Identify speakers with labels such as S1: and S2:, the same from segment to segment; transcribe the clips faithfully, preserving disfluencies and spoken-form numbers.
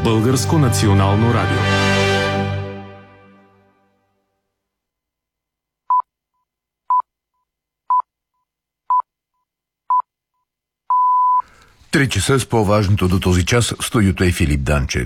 S1: Българско национално радио.
S2: Три часа с по-важното до този час. В студиото е Филип Данчев.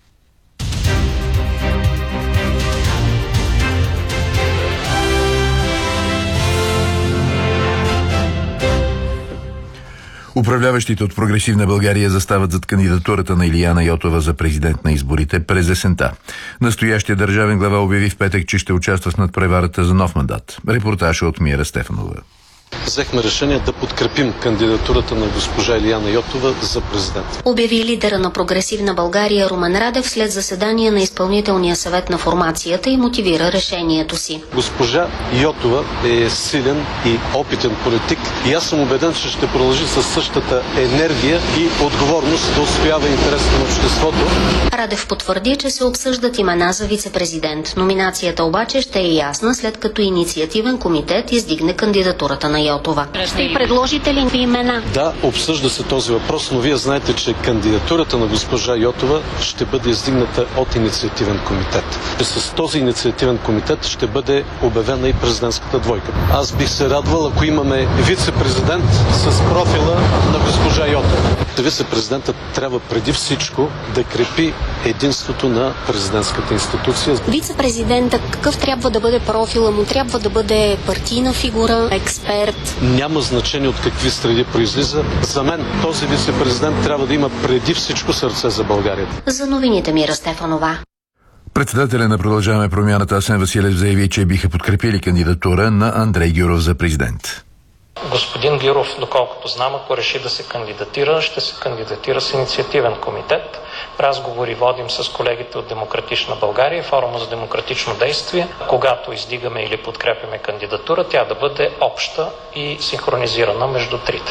S2: Управляващите от Прогресивна България застават зад кандидатурата на Илияна Йотова за президент на изборите през есента. Настоящия държавен глава обяви в петък, че ще участва в надпреварата за нов мандат. Репортаж от Мира Стефанова.
S3: Взехме решение да подкрепим кандидатурата на госпожа Илияна Йотова за президент.
S4: Обяви лидера на Прогресивна България Румен Радев след заседание на изпълнителния съвет на формацията и мотивира решението си.
S3: Госпожа Йотова е силен и опитен политик и аз съм убеден, че ще продължи със същата енергия и отговорност да отстоява интересите на обществото.
S4: Радев потвърди, че се обсъждат имена за вице-президент. Номинацията обаче ще е ясна, след като инициативен комитет издигне кандидатурата на Йотова. Ще предложите ли имена?
S3: Да, обсъжда се този въпрос, но вие знаете, че кандидатурата на госпожа Йотова ще бъде издигната от инициативен комитет. С този инициативен комитет ще бъде обявена и президентската двойка. Аз бих се радвал, ако имаме вице-президент с профила на госпожа Йотова. Вице-президентът трябва преди всичко да крепи единството на президентската институция.
S4: Вице-президентът какъв трябва да бъде профила му? Трябва да бъде партийна фигура, експерт?
S3: Няма значение от какви среди произлиза. За мен този вице-президент трябва да има преди всичко сърце за България.
S4: За новините Мира Стефанова.
S2: Председателя на Продължаваме промяната Асен Василев заяви, че биха подкрепили кандидатура на Андрей Гюров за президент.
S5: Господин Гюров, доколкото знам, ако реши да се кандидатира, ще се кандидатира с инициативен комитет. Разговори водим с колегите от Демократична България, форума за демократично действие. Когато издигаме или подкрепяме кандидатура, тя да бъде обща и синхронизирана между трите.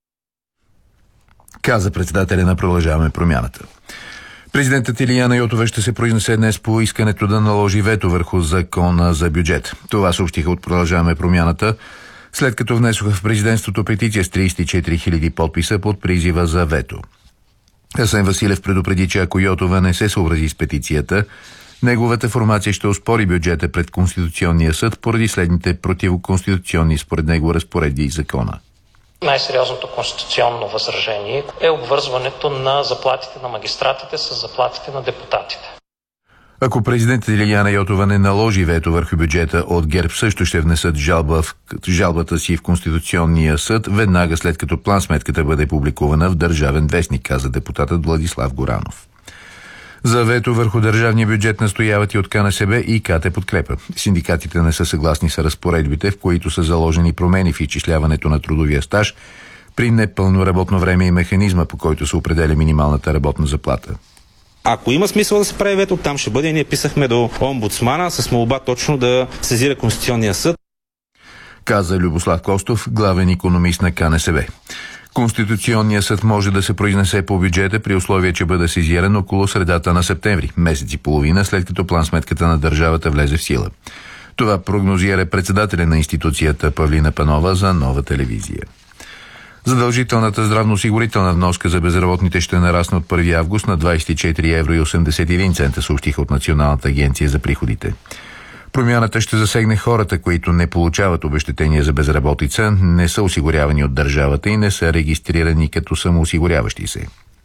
S2: Каза председателя на Продължаваме промяната. Президентът Илияна Йотова ще се произнесе днес по искането да наложи вето върху закона за бюджет. Това съобщиха от Продължаваме промяната, след като внесоха в президентството петиция с тридесет и четири хиляди подписа под призива за вето. Асен Василев предупреди, че ако Йотова не се съобрази с петицията, неговата формация ще оспори бюджета пред Конституционния съд поради следните противоконституционни според него разпоредби и закона.
S5: Най-сериозното конституционно възражение е обвързването на заплатите на магистратите с заплатите на депутатите.
S2: Ако президентът Илияна Йотова не наложи вето върху бюджета, от ГЕРБ също ще внесат жалба в жалбата си в Конституционния съд, веднага след като план-сметката бъде публикувана в Държавен вестник, каза депутатът Владислав Горанов. За вето върху държавния бюджет настояват и от КНСБ и КТ Подкрепа. Синдикатите не са съгласни с разпоредбите, в които са заложени промени в изчисляването на трудовия стаж при непълно работно време и механизма, по който се определя минималната работна заплата.
S6: Ако има смисъл да се прави вето, там ще бъде. Ние писахме до омбудсмана с молба точно да сезира Конституционния съд.
S2: Каза Любослав Костов, главен икономист на КНСБ. Конституционният съд може да се произнесе по бюджета при условие, че бъде сезиран около средата на септември, месец и половина след като план-сметката на държавата влезе в сила. Това прогнозира председателя на институцията Павлина Панова за Нова телевизия. Задължителната здравноосигурителна вноска за безработните ще нарасне от първи август на двадесет и четири евро и осемдесет и един цента, съобщиха от Националната агенция за приходите. Промяната ще засегне хората, които не получават обезщетения за безработица, не са осигурявани от държавата и не са регистрирани като самоосигуряващи се.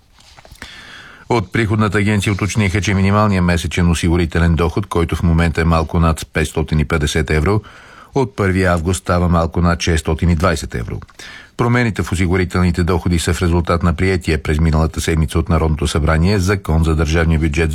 S2: От приходната агенция уточниха, че минималният месечен осигурителен доход, който в момента е малко над петстотин и петдесет евро, от първи август става малко над шестстотин и двадесет евро. Промените в осигурителните доходи са в резултат на приетия през миналата седмица от Народното събрание Закон за държавния бюджет